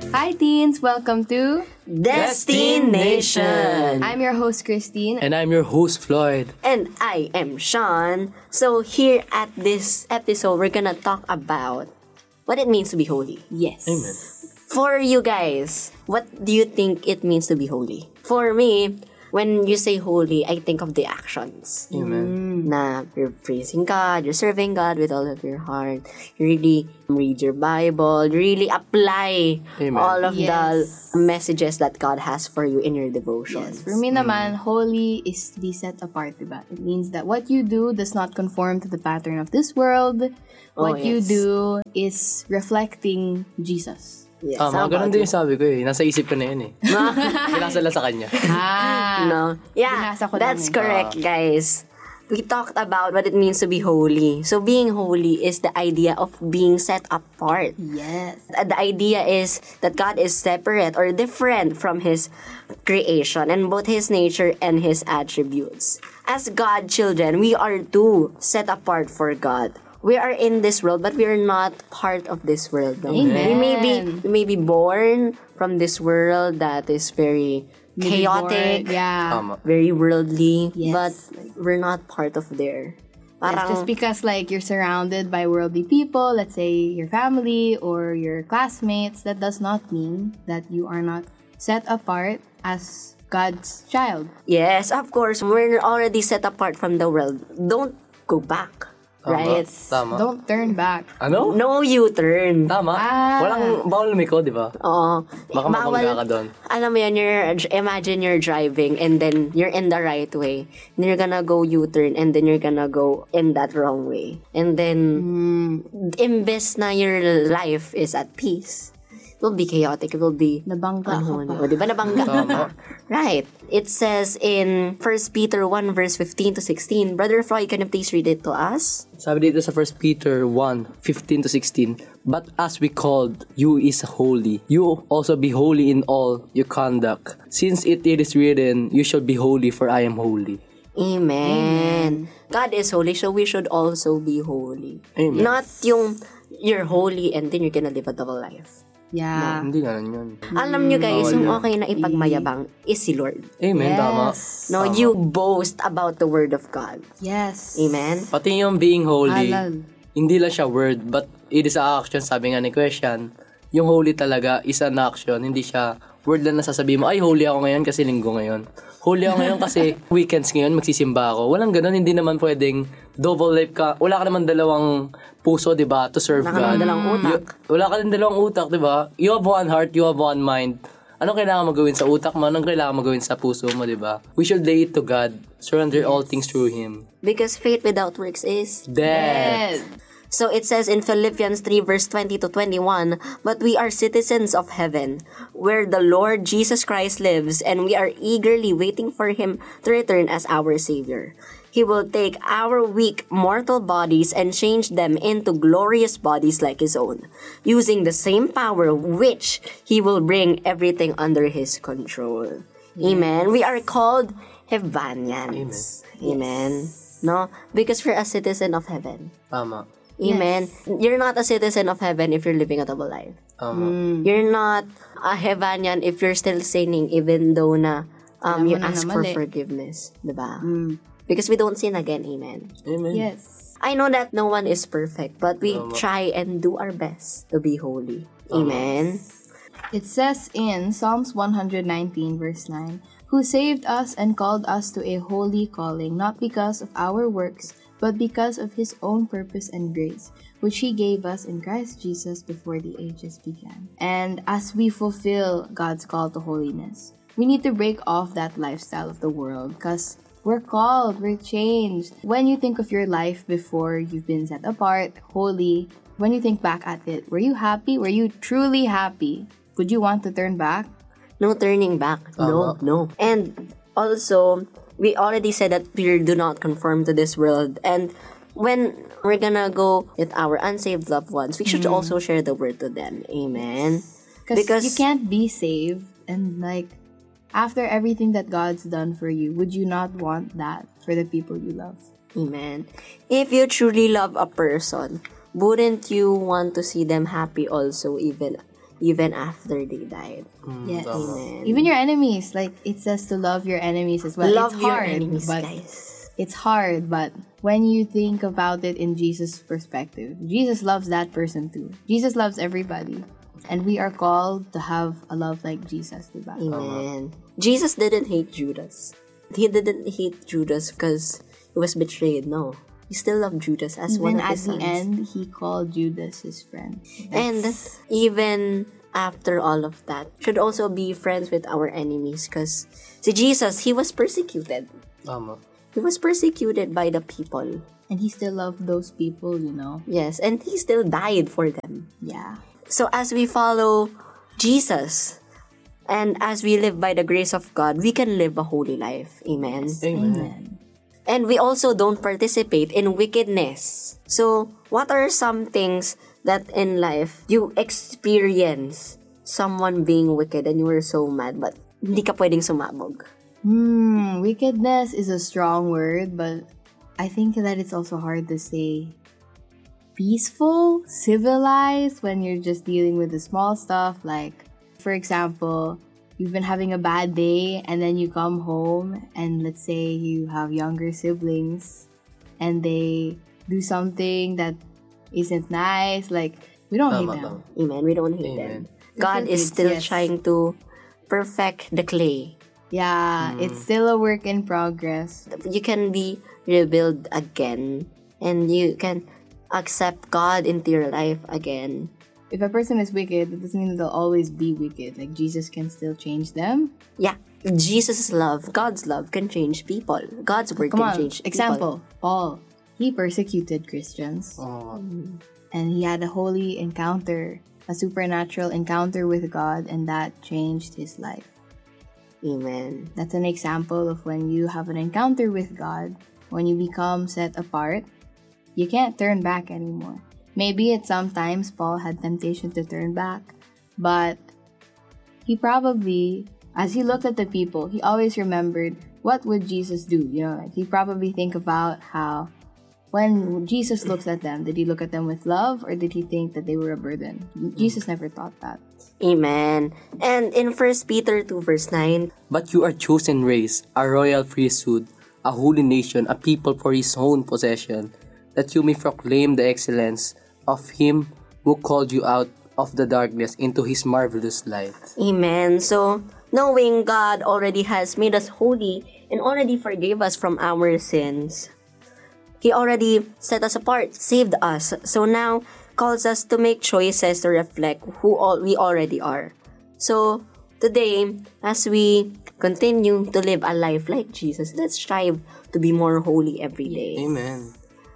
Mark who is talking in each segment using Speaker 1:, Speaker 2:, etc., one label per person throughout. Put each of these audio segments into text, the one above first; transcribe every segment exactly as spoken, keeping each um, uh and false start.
Speaker 1: Hi teens! Welcome to
Speaker 2: Destination!
Speaker 1: I'm your host Christine.
Speaker 3: And I'm your host, Floyd.
Speaker 2: And I am Sean. So here at this episode, we're gonna talk about what it means to be holy.
Speaker 1: Yes.
Speaker 3: Amen.
Speaker 2: For you guys, what do you think it means to be holy? For me, when you say holy, I think of the actions.
Speaker 3: Amen.
Speaker 2: Na you're praising God, you're serving God with all of your heart. You really read your Bible, you really apply
Speaker 3: Amen.
Speaker 2: all of
Speaker 1: Yes.
Speaker 2: the messages that God has for you in your devotions.
Speaker 1: Yes. For me naman, holy is to be set apart, diba? It means that what you do does not conform to the pattern of this world. What
Speaker 2: Oh,
Speaker 1: you
Speaker 2: yes.
Speaker 1: do is reflecting Jesus.
Speaker 2: Yes,
Speaker 3: Tama,
Speaker 2: how
Speaker 3: ganun
Speaker 2: about
Speaker 3: din
Speaker 2: you?
Speaker 3: yung sabi ko eh. Nasa isip ko na yun eh. Binasa lang sa kanya.
Speaker 1: Ah!
Speaker 2: No. Yeah,
Speaker 1: Binasa ko
Speaker 2: that's
Speaker 1: lang eh.
Speaker 2: correct, guys. We talked about what it means to be holy. So being holy is the idea of being set apart.
Speaker 1: Yes.
Speaker 2: Uh, The idea is that God is separate or different from His creation and both His nature and His attributes. As God children, we are too set apart for God. We are in this world, but we are not part of this world. No?
Speaker 1: Amen.
Speaker 2: We may be we may be born from this world that is very
Speaker 1: Maybe
Speaker 2: chaotic,
Speaker 1: bored. Yeah.
Speaker 3: Tama.
Speaker 2: very worldly,
Speaker 1: Yes.
Speaker 2: but we're not part of there.
Speaker 1: Yes,
Speaker 2: Parang,
Speaker 1: just because like you're surrounded by worldly people, let's say your family or your classmates, that does not mean that you are not set apart as God's child.
Speaker 2: yes, of course, we're already set apart from the world. Don't go back,
Speaker 3: Tama.
Speaker 2: right?
Speaker 3: Tama.
Speaker 1: Don't turn back.
Speaker 3: Ano?
Speaker 2: No U-turn.
Speaker 3: Tama.
Speaker 1: Ah.
Speaker 3: Walang bawal lumiko, di ba?
Speaker 2: Oo.
Speaker 3: Baka mabangga ka doon.
Speaker 2: Alam mo yan, you're, imagine you're driving and then you're in the right way. Then you're gonna go U-turn and then you're gonna go in that wrong way. And then, imbes na your life is at peace, it will be chaotic. It will be
Speaker 1: Nabangga ka
Speaker 2: unholy.
Speaker 1: pa.
Speaker 2: O, di ba nabangga ka
Speaker 3: Tama.
Speaker 2: pa? Right. It says in First Peter one verse fifteen to sixteen. Brother Floyd, can you please read it to us?
Speaker 3: Sabi dito sa First Peter one, fifteen to sixteen, but as we called you is holy, you also be holy in all your conduct. Since it, it is written, you shall be holy, for I am holy.
Speaker 2: Amen. God is holy, so we should also be holy.
Speaker 3: Amen.
Speaker 2: Not yung you're holy and then you're gonna live a double life.
Speaker 1: Yeah.
Speaker 3: Hindi ganun yun.
Speaker 2: Alam nyo guys,
Speaker 3: bawal
Speaker 2: yung
Speaker 3: yun.
Speaker 2: okay na ipagmayabang is si Lord.
Speaker 3: Amen, tama.
Speaker 1: Yes.
Speaker 2: No, you boast about the word of God.
Speaker 1: Yes.
Speaker 2: Amen?
Speaker 3: Pati yung being holy,
Speaker 1: Halal.
Speaker 3: hindi lang siya word, but it is a action. Sabi nga ni Question, yung holy talaga is an action. Hindi siya word lang na sasabihin mo, ay, holy ako ngayon kasi linggo ngayon. Holy ako ngayon kasi weekends ngayon, magsisimba ako. Walang ganun, hindi naman pwedeng double life ka. Wala ka naman dalawang puso, di ba, to serve
Speaker 2: Wala ka
Speaker 3: God.
Speaker 2: naman dalawang utak.
Speaker 3: You- wala ka naman dalawang utak, di ba? You have one heart, you have one mind. Anong kailangan mo gawin sa utak mo? Anong kailangan mo gawin sa puso mo, di ba? We should lay it to God. Surrender all things through Him.
Speaker 2: Because faith without works is...
Speaker 3: Dead.
Speaker 1: Yes.
Speaker 2: So it says in Philippians three verse twenty to twenty-one, but we are citizens of heaven, where the Lord Jesus Christ lives, and we are eagerly waiting for Him to return as our Savior. He will take our weak mortal bodies and change them into glorious bodies like His own, using the same power which He will bring everything under His control. Amen. We are called Hevanians. Amen. No? Because we're a citizen of heaven.
Speaker 3: Tama.
Speaker 2: Amen. You're not a citizen of heaven if you're living a double life.
Speaker 3: Tama.
Speaker 2: You're not a Hevanian if you're still sinning even though na um,
Speaker 1: Alam
Speaker 2: you
Speaker 1: mo na
Speaker 2: ask
Speaker 1: na
Speaker 2: for
Speaker 1: mali.
Speaker 2: forgiveness. Diba? Because we don't sin again. Amen.
Speaker 3: Amen.
Speaker 1: Yes.
Speaker 2: I know that no one is perfect, but we try and do our best to be holy. Amen.
Speaker 1: It says in Psalms one nineteen verse nine, who saved us and called us to a holy calling, not because of our works, but because of His own purpose and grace, which He gave us in Christ Jesus before the ages began. And as we fulfill God's call to holiness, we need to break off that lifestyle of the world, because we're called, we're changed. When you think of your life before you've been set apart, holy, when you think back at it, were you happy? Were you truly happy? Would you want to turn back?
Speaker 2: No turning back. No, no. And also, we already said that we do not conform to this world. And when we're gonna go with our unsaved loved ones, we should also share the word to them. Amen.
Speaker 1: Because you can't be saved and like after everything that God's done for you, would you not want that for the people you love?
Speaker 2: Amen. If you truly love a person, wouldn't you want to see them happy also even even after they died.
Speaker 1: Yes.
Speaker 2: Amen.
Speaker 1: Even your enemies, like it says to love your enemies as well.
Speaker 2: Love
Speaker 1: it's
Speaker 2: your
Speaker 1: hard,
Speaker 2: enemies,
Speaker 1: but
Speaker 2: guys.
Speaker 1: it's hard, but when you think about it in Jesus' perspective, Jesus loves that person too. Jesus loves everybody. And we are called to have a love like Jesus, diba?
Speaker 2: Amen. Jesus didn't hate Judas. He didn't hate Judas because he was betrayed. No. He still loved Judas as one
Speaker 1: Even
Speaker 2: of
Speaker 1: at
Speaker 2: his
Speaker 1: the
Speaker 2: sons.
Speaker 1: end, he called Judas his friend.
Speaker 2: And even after all of that, should also be friends with our enemies because si Jesus, he was persecuted.
Speaker 3: Tama.
Speaker 2: He was persecuted by the people.
Speaker 1: And he still loved those people, you know?
Speaker 2: Yes, and he still died for them.
Speaker 1: Yeah.
Speaker 2: So as we follow Jesus and as we live by the grace of God, we can live a holy life. Amen.
Speaker 3: Amen.
Speaker 1: Amen.
Speaker 2: And we also don't participate in wickedness. So, what are some things that in life you experience someone being wicked and you were so mad but hindi ka pwedeng sumabog?
Speaker 1: Hmm, wickedness is a strong word, but I think that it's also hard to say peaceful, civilized when you're just dealing with the small stuff. Like, for example, you've been having a bad day and then you come home and let's say you have younger siblings and they do something that isn't nice. Like, we don't
Speaker 3: Tama,
Speaker 1: hate them.
Speaker 3: tama.
Speaker 2: Amen. We don't hate
Speaker 3: Amen.
Speaker 2: them. God
Speaker 1: Little
Speaker 2: is
Speaker 1: kids,
Speaker 2: still
Speaker 1: yes.
Speaker 2: trying to perfect the clay.
Speaker 1: Yeah, it's still a work in progress.
Speaker 2: You can be rebuilt again and you can accept God into your life again.
Speaker 1: If a person is wicked, it doesn't mean that they'll always be wicked. Like, Jesus can still change them.
Speaker 2: Yeah. Jesus' love, God's love can change people. God's word
Speaker 1: Come
Speaker 2: can
Speaker 1: on,
Speaker 2: change people.
Speaker 1: example, Paul. He persecuted Christians.
Speaker 3: Oh.
Speaker 1: And he had a holy encounter, a supernatural encounter with God, and that changed his life.
Speaker 2: Amen.
Speaker 1: That's an example of when you have an encounter with God, when you become set apart, you can't turn back anymore. Maybe at some times Paul had temptation to turn back, but he probably, as he looked at the people, he always remembered what would Jesus do. You know, like he probably think about how when Jesus looks at them, did he look at them with love or did he think that they were a burden? Jesus never thought that.
Speaker 2: Amen. And in First Peter two verse nine,
Speaker 3: But you are chosen race, a royal priesthood, a holy nation, a people for his own possession, that you may proclaim the excellence of him who called you out of the darkness into his marvelous light.
Speaker 2: Amen. So, knowing God already has made us holy and already forgave us from our sins, He already set us apart, saved us. So now, calls us to make choices to reflect who all we already are. So, today, as we continue to live a life like Jesus, let's strive to be more holy every day.
Speaker 3: Amen.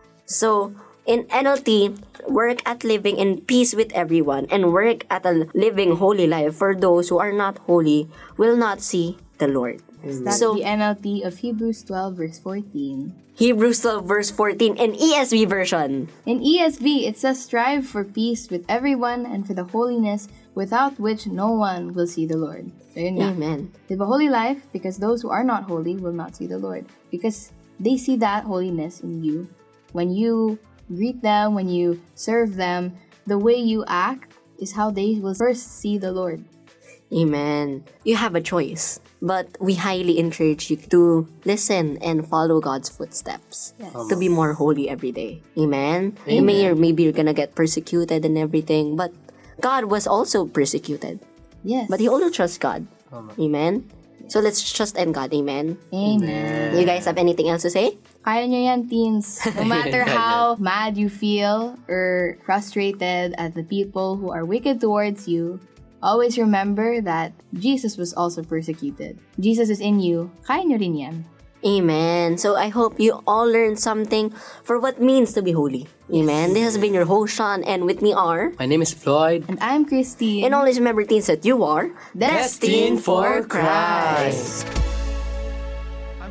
Speaker 2: So, in N L T, work at living in peace with everyone and work at a living holy life for those who are not holy will not see the Lord.
Speaker 1: That's
Speaker 2: So,
Speaker 1: the N L T of Hebrews twelve verse fourteen.
Speaker 2: Hebrews twelve verse fourteen in E S V version.
Speaker 1: In E S V, it says, strive for peace with everyone and for the holiness without which no one will see the Lord. So yun nga.
Speaker 2: Amen.
Speaker 1: Live a holy life because those who are not holy will not see the Lord. Because they see that holiness in you. When you greet them, when you serve them, the way you act is how they will first see the Lord.
Speaker 2: Amen. You have a choice, but we highly encourage you to listen and follow God's footsteps.
Speaker 1: Yes.
Speaker 2: To be more holy every day. Amen. You
Speaker 3: Amen.
Speaker 2: may or maybe you're gonna get persecuted and everything, but God was also persecuted.
Speaker 1: Yes.
Speaker 2: But you also trust God. Amen. So let's trust in God. Amen.
Speaker 1: Amen.
Speaker 2: You guys have anything else to say?
Speaker 1: Kaya nyo yan, teens. No matter how mad you feel or frustrated at the people who are wicked towards you, always remember that Jesus was also persecuted. Jesus is in you. Kaya nyo rin yan.
Speaker 2: Amen. So I hope you all learned something for what means to be holy. Amen. This has been your host, Sean, and with me are...
Speaker 3: My name is Floyd.
Speaker 1: And I'm Christine.
Speaker 2: And always remember, teens, that you are...
Speaker 1: Destined for Christ.
Speaker 4: I'm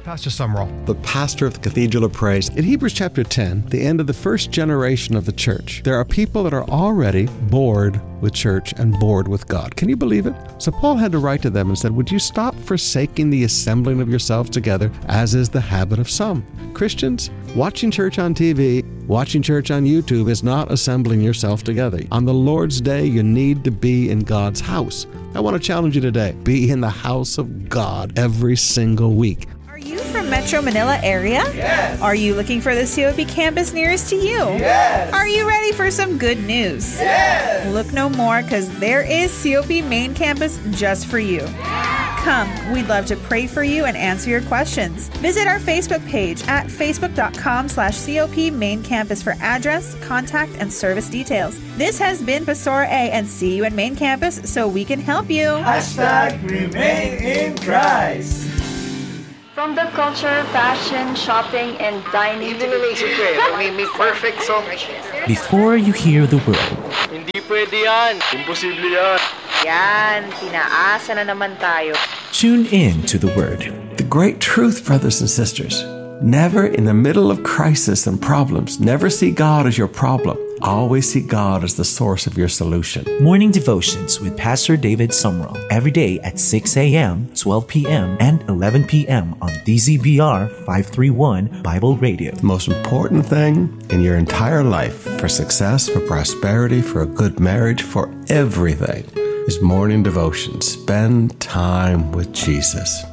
Speaker 4: Pastor Sumrall.
Speaker 5: The pastor of the Cathedral of Praise. In Hebrews chapter ten, the end of the first generation of the church, there are people that are already bored with church and bored with God. Can you believe it? So Paul had to write to them and said, would you stop forsaking the assembling of yourselves together, as is the habit of some? Christians, watching church on T V, watching church on YouTube is not assembling yourself together. On the Lord's Day, you need to be in God's house. I want to challenge you today. Be in the house of God every single week.
Speaker 6: Are you from Metro Manila area?
Speaker 7: Yes.
Speaker 6: Are you looking for the C O P campus nearest to you?
Speaker 7: Yes.
Speaker 6: Are you ready for some good news?
Speaker 7: Yes.
Speaker 6: Look no more, because there is C O P Main Campus just for you. Come, we'd love to pray for you and answer your questions. Visit our Facebook page at facebook.com slash COP Main Campus for address, contact, and service details. This has been Pastor A, and see you at Main Campus so we can help you.
Speaker 7: Hashtag remain in Christ.
Speaker 8: From the culture, fashion, shopping, and dining
Speaker 9: Hindi na naisip ko eh. May, may perfect song.
Speaker 10: Before you hear the word.
Speaker 9: Hindi pwede yan. Imposible yan.
Speaker 6: Yan, tinaasa na naman tayo.
Speaker 10: Tune in to the word.
Speaker 11: The great truth, brothers and sisters. Never in the middle of crisis and problems, never see God as your problem. Always see God as the source of your solution.
Speaker 10: Morning devotions with Pastor David Sumrall. Every day at six a.m., twelve p.m., and eleven p.m. on D Z B R five thirty-one Bible Radio.
Speaker 5: The most important thing in your entire life, for success, for prosperity, for a good marriage, for everything, is morning devotion. Spend time with Jesus.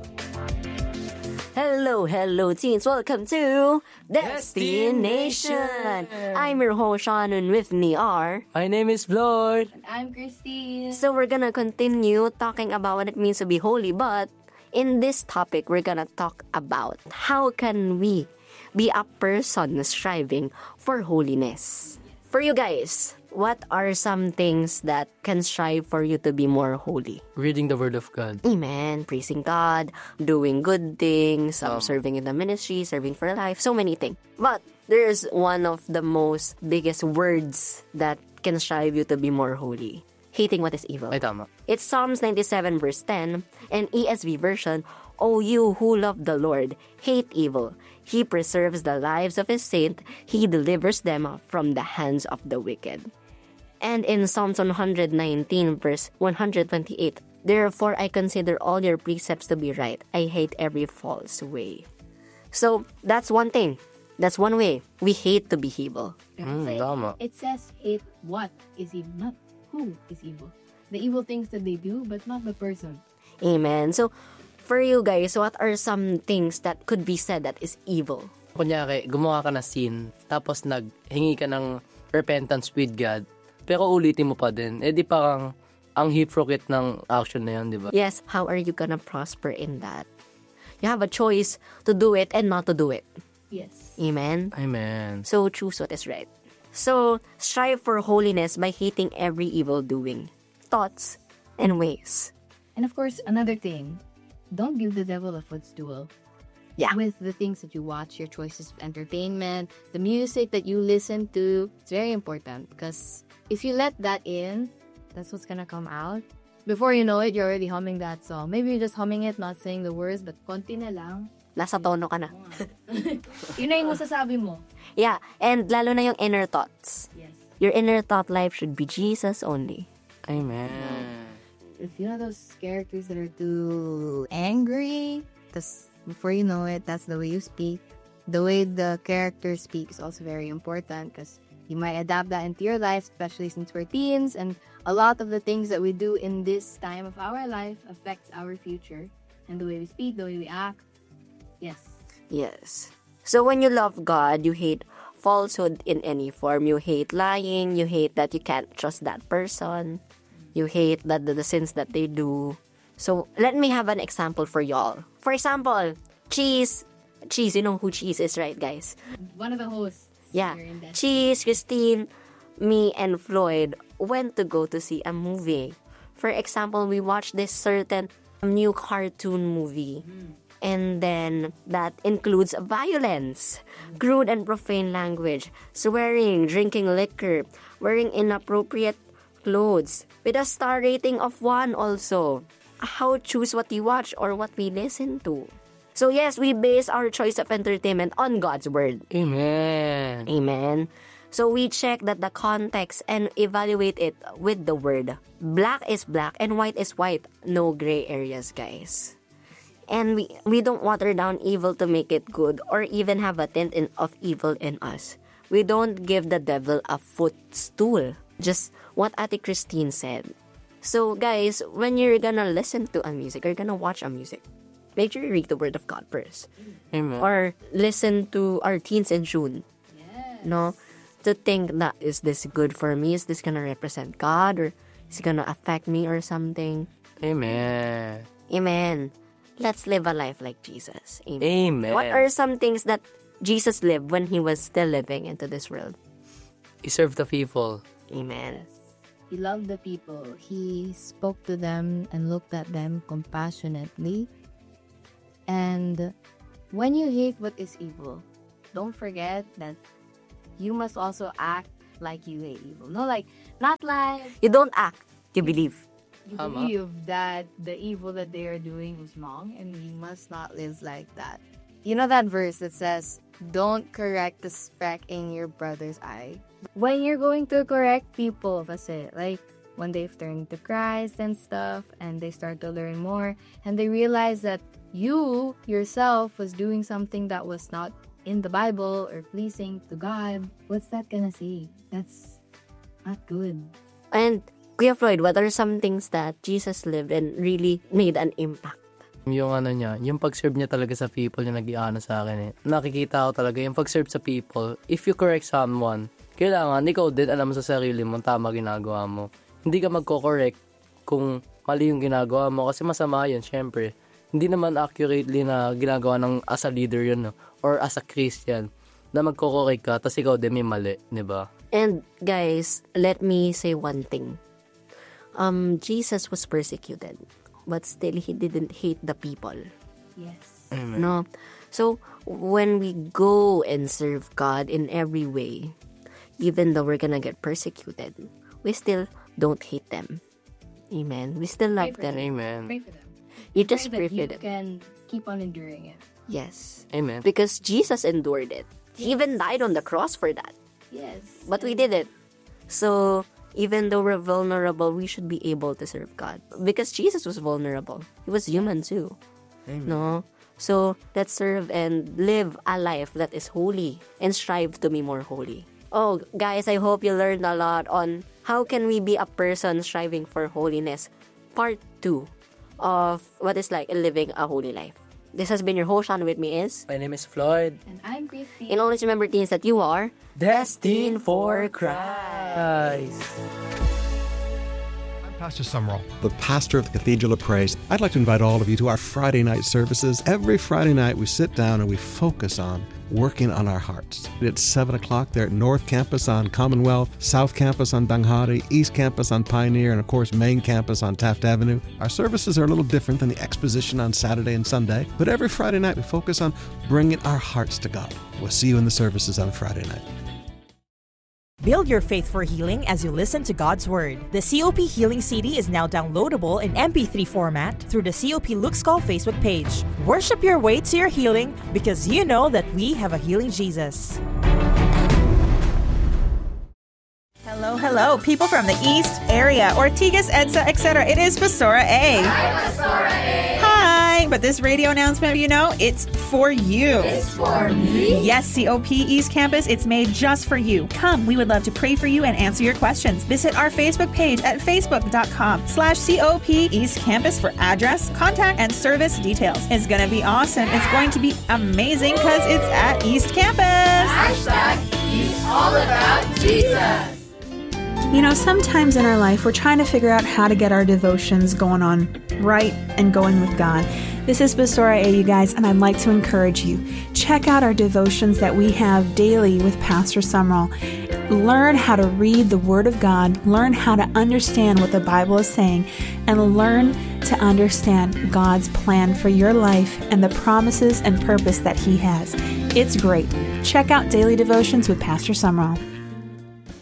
Speaker 2: Hello, hello, teens. Welcome to Destination. I'm your host, Shannon. With me are...
Speaker 3: My name is Floyd.
Speaker 1: And I'm Christine.
Speaker 2: So we're gonna continue talking about what it means to be holy. But in this topic, we're gonna talk about how can we be a person striving for holiness. For you guys, what are some things that can strive for you to be more holy?
Speaker 3: Reading the Word of God.
Speaker 2: Amen. Praising God, doing good things, um,
Speaker 3: Um,
Speaker 2: serving in the ministry, serving for life, so many things. But there's one of the most biggest words that can strive you to be more holy. Hating what is evil.
Speaker 3: Ay, tama.
Speaker 2: It's Psalms ninety-seven verse ten, and E S V version, O you who love the Lord, hate evil. He preserves the lives of his saints. He delivers them from the hands of the wicked. And in Psalms one nineteen verse one twenty-eight, therefore I consider all your precepts to be right. I hate every false way. So that's one thing. That's one way we hate to be evil.
Speaker 3: Mm, tama.
Speaker 1: It says hate what is evil, not who is evil. The evil things that they do, but not the person.
Speaker 2: Amen. So for you guys, what are some things that could be said that is evil?
Speaker 3: Kunyari, gumawa ka na sin, tapos naghingi ka ng repentance with God, pero ulitin mo pa din, eh di parang ang hypocrite ng action na yan, di ba?
Speaker 2: Yes, how are you gonna prosper in that? You have a choice to do it and not to do it.
Speaker 1: Yes.
Speaker 2: Amen?
Speaker 3: Amen.
Speaker 2: So choose what is right. So strive for holiness by hating every evil doing, thoughts, and ways.
Speaker 1: And of course, another thing, don't give the devil a footstool.
Speaker 2: Yeah.
Speaker 1: With the things that you watch, your choices of entertainment, the music that you listen to, it's very important because if you let that in, that's what's gonna come out. Before you know it, you're already humming that song. Maybe you're just humming it, not saying the words, but konti na lang.
Speaker 2: Nasa tono ka na.
Speaker 1: Yun na yung masasabi mo.
Speaker 2: Yeah, and lalo na yung inner thoughts.
Speaker 1: Yes.
Speaker 2: Your inner thought life should be Jesus only.
Speaker 3: Amen.
Speaker 1: If you know those characters that are too angry, because before you know it, that's the way you speak. The way the character speaks is also very important because you might adapt that into your life, especially since we're teens, and a lot of the things that we do in this time of our life affects our future. And the way we speak, the way we act. Yes.
Speaker 2: Yes. So when you love God, you hate falsehood in any form. You hate lying. You hate that you can't trust that person. You hate that the, the sins that they do. So let me have an example for y'all. For example, Cheese. Cheese, you know who Cheese is, right, guys?
Speaker 1: One of the hosts.
Speaker 2: Yeah. Cheese, Christine, me, and Floyd went to go to see a movie. For example, we watched this certain new cartoon movie. Mm. And then that includes violence, mm. crude and profane language, swearing, drinking liquor, wearing inappropriate clothes, with a star rating of one also. How choose what we watch or what we listen to? So yes, we base our choice of entertainment on God's word.
Speaker 3: Amen.
Speaker 2: Amen. So we check that the context and evaluate it with the word. Black is black and white is white. No gray areas, guys. And we, we don't water down evil to make it good or even have a tint in, of evil in us. We don't give the devil a footstool. Just what Ate Christine said. So guys, when you're gonna listen to a music or you're gonna watch a music, make sure you read the word of God first.
Speaker 3: Amen.
Speaker 2: Or listen to our Teens in June. Yes. No? To think that, is this good for me? Is this gonna represent God? Or is it gonna affect me or something?
Speaker 3: Amen.
Speaker 2: Amen. Let's live a life like Jesus. Amen.
Speaker 3: Amen.
Speaker 2: What are some things that Jesus lived when he was still living into this world?
Speaker 3: He served the people.
Speaker 2: Amen.
Speaker 1: He loved the people. He spoke to them and looked at them compassionately. And when you hate what is evil, don't forget that you must also act like you hate evil. No, like, not like...
Speaker 2: You don't act, you believe.
Speaker 1: You believe that the evil that they are doing is wrong, and you must not live like that. You know that verse that says, don't correct the speck in your brother's eye. When you're going to correct people, kasi, like, when they've turned to Christ and stuff, and they start to learn more, and they realize that you, yourself, was doing something that was not in the Bible or pleasing to God, what's that gonna say? That's not good.
Speaker 2: And Kuya Floyd, what are some things that Jesus lived and really made an impact?
Speaker 3: Yung ano niya, yung pag-serve niya talaga sa people yung nag-iano sa akin eh. Nakikita ko talaga yung pag-serve sa people. If you correct someone, kailangan ikaw din alam mo sa sarili mo tama ginagawa mo. Hindi ka magko-correct kung mali yung ginagawa mo kasi masama yun, syempre. Hindi naman accurately na ginagawa ng as a leader yun, no? Or as a Christian, na magko-correct ka, tas ikaw din may mali, di ba?
Speaker 2: And guys, let me say one thing. Um, Jesus was persecuted, but still he didn't hate the people.
Speaker 1: Yes.
Speaker 3: Amen.
Speaker 2: No? So, when we go and serve God in every way, even though we're gonna get persecuted, we still don't hate them. Amen. We still love them.
Speaker 1: them.
Speaker 3: Amen.
Speaker 1: Pray for them.
Speaker 2: You just
Speaker 1: pray
Speaker 2: pray
Speaker 1: that
Speaker 2: for
Speaker 1: you
Speaker 2: them.
Speaker 1: can keep on enduring it.
Speaker 2: Yes.
Speaker 3: Amen.
Speaker 2: Because Jesus endured it. He even died on the cross for that.
Speaker 1: Yes.
Speaker 2: But we did it. So, even though we're vulnerable, we should be able to serve God. Because Jesus was vulnerable. He was human too.
Speaker 3: Amen.
Speaker 2: No? So, let's serve and live a life that is holy and strive to be more holy. Oh, guys, I hope you learned a lot on how can we be a person striving for holiness. Part two of what is like living a holy life. This has been your host, and with me is...
Speaker 3: My name is Floyd.
Speaker 1: And I'm Christy.
Speaker 2: And always remember, teens, that you are...
Speaker 3: Destined for Christ.
Speaker 5: I'm Pastor Sumrall, the pastor of the Cathedral of Praise. I'd like to invite all of you to our Friday night services. Every Friday night we sit down and we focus on working on our hearts. It's seven o'clock there at North Campus on Commonwealth, South Campus on Danghari, East Campus on Pioneer, and of course Main Campus on Taft Avenue. Our services are a little different than the exposition on Saturday and Sunday, but every Friday night we focus on bringing our hearts to God. We'll see you in the services on Friday night.
Speaker 4: Build your faith for healing as you listen to God's Word. The C O P Healing C D is now downloadable in M P three format through the C O P Luke's Call Facebook page. Worship your way to your healing because you know that we have a healing Jesus.
Speaker 6: Hello, hello, people from the East area, Ortigas, EDSA, et cetera. It is Pastora A.
Speaker 12: Hi, Pastora A.
Speaker 6: Hi, but this radio announcement, you know, it's for you.
Speaker 12: It's for me?
Speaker 6: Yes, C O P East Campus, it's made just for you. Come, we would love to pray for you and answer your questions. Visit our Facebook page at facebook.com slash COP East Campus for address, contact, and service details. It's going to be awesome. It's going to be amazing because it's at East Campus.
Speaker 12: Hashtag He's all about Jesus.
Speaker 13: You know, sometimes in our life, we're trying to figure out how to get our devotions going on right and going with God. This is Pastora A, you guys, and I'd like to encourage you. Check out our devotions that we have daily with Pastor Sumrall. Learn how to read the Word of God, learn how to understand what the Bible is saying, and learn to understand God's plan for your life and the promises and purpose that He has. It's great. Check out Daily Devotions with Pastor Sumrall.